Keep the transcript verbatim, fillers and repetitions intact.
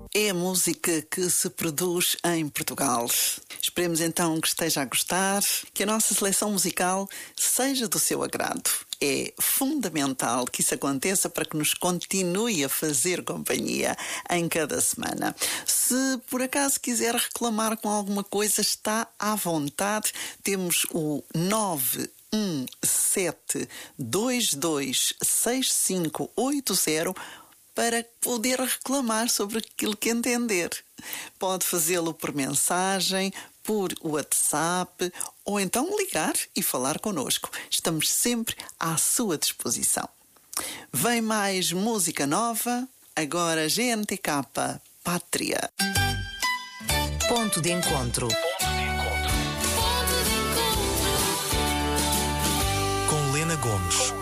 é a música que se produz em Portugal. Esperemos então que esteja a gostar, que a nossa seleção musical seja do seu agrado. É fundamental que isso aconteça para que nos continue a fazer companhia em cada semana. Se por acaso quiser reclamar com alguma coisa, está à vontade. Temos o nove um sete dois dois seis cinco oito zero para poder reclamar sobre aquilo que entender. Pode fazê-lo por mensagem, por WhatsApp ou então ligar e falar connosco. Estamos sempre à sua disposição. Vem mais música nova, agora G N T K Pátria. Ponto de encontro. Com Lena Gomes.